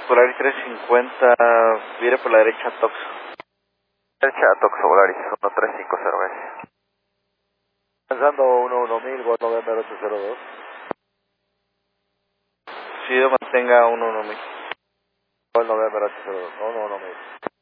Polaris 350, vire por la derecha, Tox. Derecha, Tox, Polaris 1350S. Lanzando 11000, Gol November 802. Sí, mantenga 11000. Gol November 802, 11000.